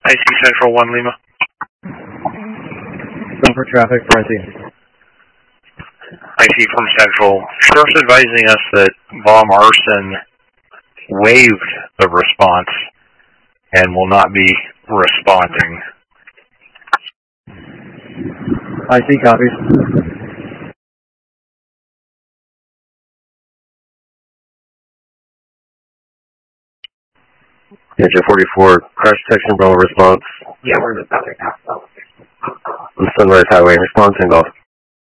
IC Central 1 Lima. For traffic for IC. IC from Central. Sheriff's advising us that Bob Arson waived the response and will not be responding. IC copies. Engine 44, crash detection, Bravo response. Yeah, we're in the traffic now. Sunrise Highway, response and golf.